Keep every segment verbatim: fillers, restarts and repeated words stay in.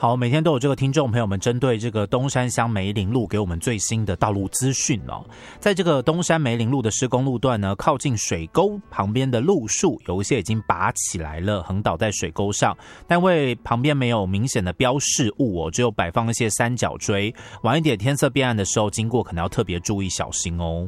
好，每天都有这个听众朋友们针对这个东山乡梅林路给我们最新的道路资讯哦。在这个东山梅林路的施工路段呢，靠近水沟旁边的路树有一些已经拔起来了，横倒在水沟上，但因为旁边没有明显的标示物哦，只有摆放一些三角锥，晚一点天色变暗的时候经过可能要特别注意小心哦。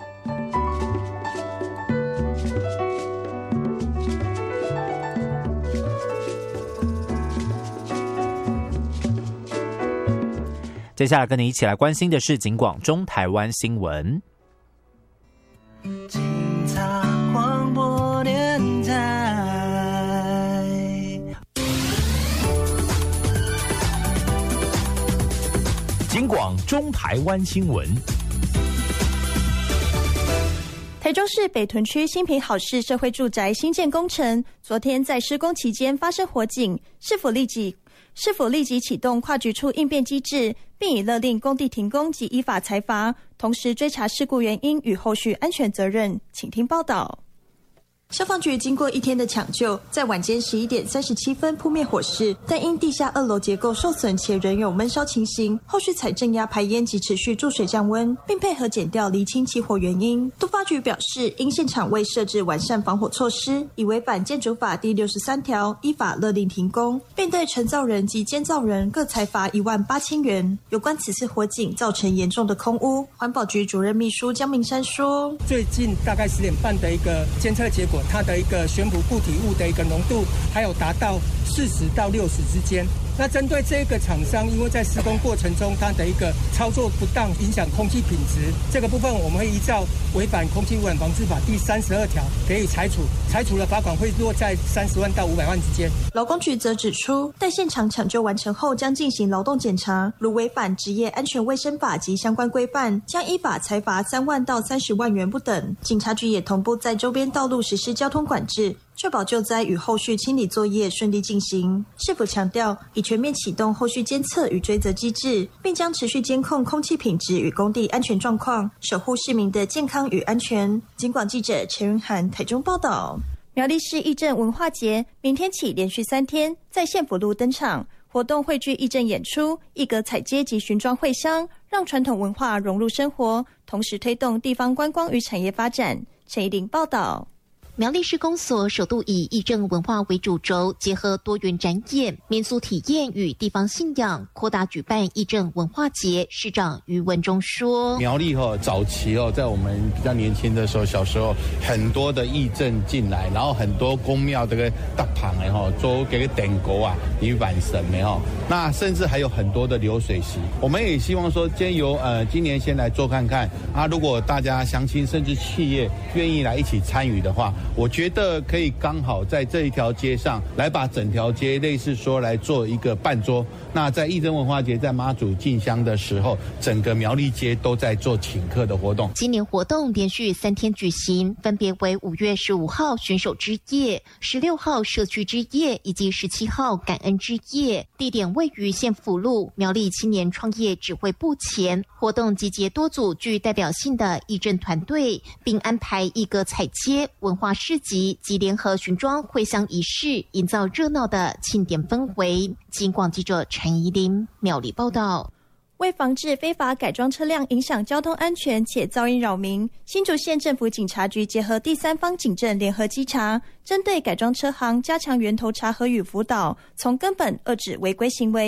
接下来跟你一起来关心的是警广中台湾新闻。警察广播电台，警广中台湾新闻。 台中市北屯区新平好市社会住宅新建工程，昨天在施工期间发生火警，是否立即是否立即启动跨局处应变机制，并已勒令工地停工及依法裁罚，同时追查事故原因与后续安全责任。请听报道。消防局经过一天的抢救，在晚间十一点三十七分扑灭火势，但因地下二楼结构受损且仍有闷烧情形，后续采正压排烟及持续注水降温，并配合检调厘清起火原因。都发局表示，因现场未设置完善防火措施，已违反建筑法第六十三条，依法勒令停工，并对承造人及监造人各裁罚一万八千元。有关此次火警造成严重的空污，环保局主任秘书江明山说， 最近大概十点半的一个监测结果，它的一个悬浮固体物的一个浓度还有达到四十到六十之间。那针对这个厂商，因为在施工过程中它的一个操作不当，影响空气品质，这个部分我们会依照违反空气污染防治法第三十二条给予裁处，裁处的罚款会落在三十万到五百万之间。 劳工局则指出，待现场抢救完成后，将进行劳动检查，如违反职业安全卫生法及相关规范，将依法裁罚三万到三十万元不等。警察局也同步在周边道路实施交通管制，确保救灾与后续清理作业顺利进行。市府强调，已全面启动后续监测与追责机制，并将持续监控空气品质与工地安全状况，守护市民的健康与安全。警广记者陈云涵台中报道。苗栗市义政文化节明天起连续三天在县府路登场，活动汇聚义政演出、艺格采街及巡庄会乡，让传统文化融入生活，同时推动地方观光与产业发展。陈怡玲报道。 苗栗市公所首度以义政文化为主轴，结合多元展演、民俗体验与地方信仰，扩大举办义政文化节。市长于文中说：“ 苗栗哦，早期哦，在我们比较年轻的时候，小时候很多的义政进来，然后很多宫庙这个大旁的哈，做这个点国啊，以晚神的哈，那甚至还有很多的流水席。我们也希望说，今由呃今年先来做看看啊，如果大家乡亲甚至企业愿意来一起参与的话。”我觉得可以刚好在这一条街上来把整条街类似说来做一个办桌。那在义政文化节在妈祖进香的时候，整个苗栗街都在做请客的活动。 今年活动连续三天举行，分别为五月十五号选手之夜、十六号社区之夜以及十七号感恩之夜。地点位于县府路苗栗青年创业指挥部前。活动集结多组具代表性的义政团队，并安排一个踩街、文化市集及联合巡庄会乡仪式，营造热闹的庆典氛围。警广记者陈怡玲苗栗报道。 为防治非法改装车辆影响交通安全且噪音扰民，新竹县政府警察局结合第三方警政联合稽查，针对改装车行加强源头查核与辅导，从根本遏止违规行为。